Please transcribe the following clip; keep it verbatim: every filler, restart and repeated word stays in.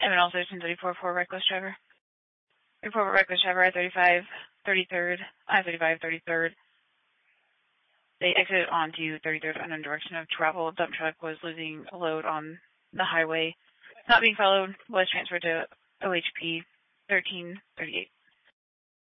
M and also ten thirty-four for reckless driver. Report reckless driver I thirty-five, thirty-third, I thirty-five, thirty-third. They exited onto thirty-third unknown direction of travel. Dump truck was losing a load on the highway. Not being followed, was transferred to O H P thirteen thirty-eight.